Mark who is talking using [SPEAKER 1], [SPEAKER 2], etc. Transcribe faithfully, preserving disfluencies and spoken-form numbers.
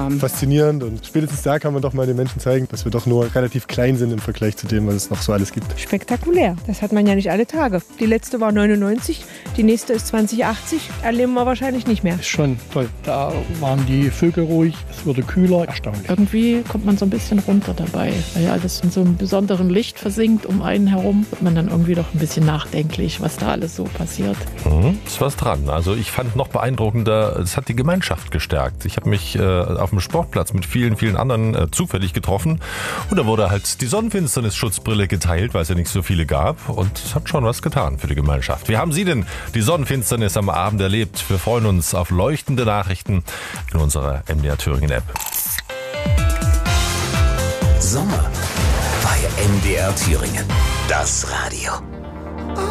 [SPEAKER 1] haben.
[SPEAKER 2] Faszinierend, und spätestens da kann man doch mal den Menschen zeigen, dass wir doch nur relativ klein sind im Vergleich zu dem, was es noch so alles gibt.
[SPEAKER 3] Spektakulär. Das hat man ja nicht alle Tage. Die letzte war neunundneunzig, die nächste ist zwanzig achtzig. Erleben wir wahrscheinlich nicht mehr.
[SPEAKER 4] Schon toll. Da waren die Vögel ruhig, es wurde kühler. Erstaunlich.
[SPEAKER 5] Irgendwie kommt man so ein bisschen runter dabei, weil ja alles in so einem besonderen Licht versinkt um einen herum. Wird man dann irgendwie doch ein bisschen nachdenklich, was da alles so passiert.
[SPEAKER 6] Mhm, ist was dran. Also ich fand noch beeindruckender, es hat die Gemeinschaft gestärkt. Ich habe mich äh, auf dem Sportplatz mit vielen, vielen anderen äh, zufällig getroffen, und da wurde halt die Sonnenfinsternis-Schutzbrille geteilt, weil es ja nicht so viele gab, und es hat schon was getan für die Gemeinschaft. Wie haben Sie denn die Sonnenfinsternis am Abend erlebt? Wir freuen uns auf leuchtende Nachrichten in unserer M D R Thüringen App.
[SPEAKER 7] Sommer bei M D R Thüringen. Das Radio.